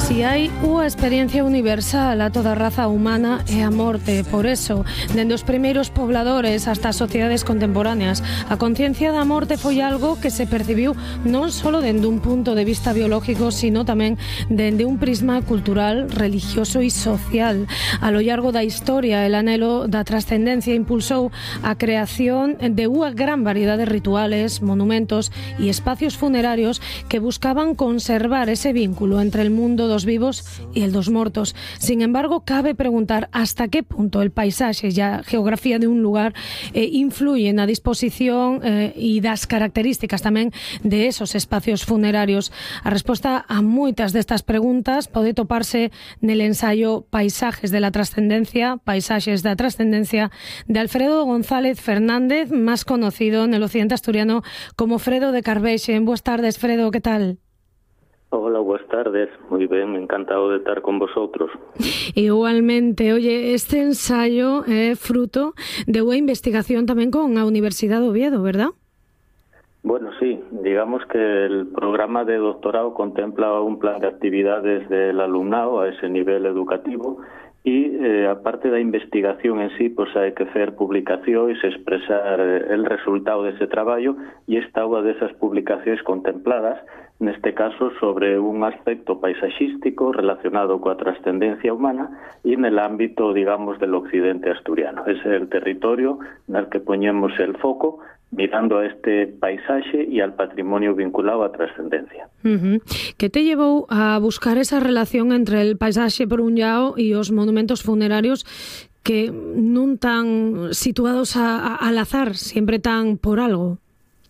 Si hai unha experiencia universal a toda raza humana é a morte. Por eso, dende os primeiros pobladores hasta as sociedades contemporáneas, a conciencia da morte foi algo que se percibiu non só dende un punto de vista biológico, sino tamén dende un prisma cultural, religioso e social. A lo largo da historia, el anhelo da trascendencia impulsou a creación de unha gran variedade de rituales, monumentos e espacios funerarios que buscaban conservar ese vínculo entre el mundo dos vivos y el dos mortos. Sin embargo, cabe preguntar hasta qué punto el paisaje y a geografía de un lugar influyen na disposición e das características tamén de esos espacios funerarios. A resposta a moitas destas preguntas pode toparse nel ensayo Paisajes de la Trascendencia, Paisaxes da Trascendencia, de Alfredo González Fernández, más conocido en el occidente asturiano como Fredo de Carbeixen. Buenas tardes, Fredo, ¿qué tal? Hola, buenas tardes. Muy bien, encantado de estar con vosotros. Igualmente. Oye, este ensayo é fruto de unha investigación tamén con a Universidade de Oviedo, ¿verdad? Bueno, sí. Digamos que el programa de doctorado contempla un plan de actividades del alumnado a ese nivel educativo y aparte da investigación en sí, pues hai que hacer publicacións, expresar el resultado dese traballo, e esta unha desas publicacións contempladas, neste caso sobre un aspecto paisaxístico relacionado coa trascendencia humana e nel ámbito, digamos, del occidente asturiano. Ese é el territorio nel que poñemos el foco, mirando a este paisaxe e al patrimonio vinculado á trascendencia. Que te llevou a buscar esa relación entre el paisaxe por un lado e os monumentos funerarios que non tan situados al azar, sempre tan por algo?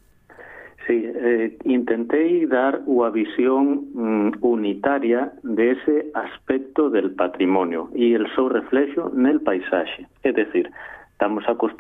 Sí, intentei dar unha visión unitaria de ese aspecto del patrimonio e el seu reflexo nel paisaxe. É dicir, estamos acostumbrados